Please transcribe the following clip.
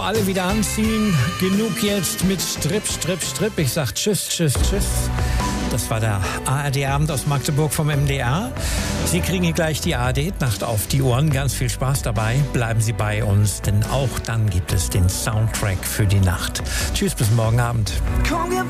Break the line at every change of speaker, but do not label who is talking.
alle wieder anziehen. Genug jetzt mit Strip. Ich sag tschüss. Das war der ARD-Abend aus Magdeburg vom MDR. Sie kriegen hier gleich die ARD-Nacht auf die Ohren. Ganz viel Spaß dabei. Bleiben Sie bei uns, denn auch dann gibt es den Soundtrack für die Nacht. Tschüss, bis morgen Abend.